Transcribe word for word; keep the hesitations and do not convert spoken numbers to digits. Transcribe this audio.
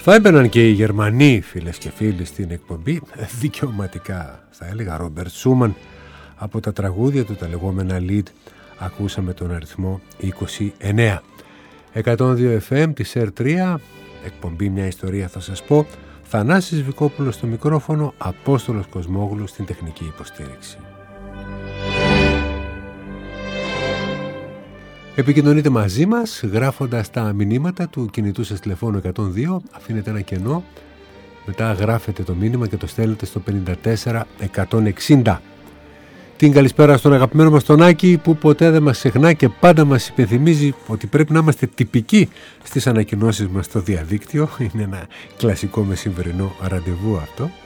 Θα έμπαιναν και οι Γερμανοί φίλες και φίλοι στην εκπομπή, δικαιωματικά θα έλεγα. Ρόμπερτ Σούμαν, από τα τραγούδια του, τα λεγόμενα lead, ακούσαμε τον αριθμό είκοσι εννέα. εκατόν δύο εφ εμ της Air τρία, εκπομπή Μια Ιστορία θα σας πω. Θανάσης Βικόπουλος στο μικρόφωνο, Απόστολος Κοσμόγλου στην τεχνική υποστήριξη. Επικοινωνείτε μαζί μας γράφοντας τα μηνύματα του κινητού σας τηλεφώνου εκατόν δύο, αφήνετε ένα κενό, μετά γράφετε το μήνυμα και το στέλνετε στο πενήντα τέσσερα εκατόν εξήντα. Την καλησπέρα στον αγαπημένο μας τον Άκη, που ποτέ δεν μας ξεχνά και πάντα μας υπενθυμίζει ότι πρέπει να είμαστε τυπικοί στις ανακοινώσεις μας στο διαδίκτυο. Είναι ένα κλασικό μεσημβρινό ραντεβού αυτό.